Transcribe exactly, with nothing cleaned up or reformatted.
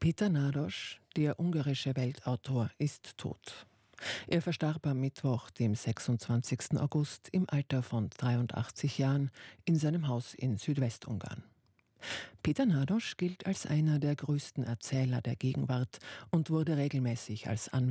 Péter Nádas, der ungarische Weltautor, ist tot. Er verstarb am Mittwoch, dem sechsundzwanzigsten August, im Alter von dreiundachtzig Jahren in seinem Haus in Südwestungarn. Péter Nádas gilt als einer der größten Erzähler der Gegenwart und wurde regelmäßig als Anwärter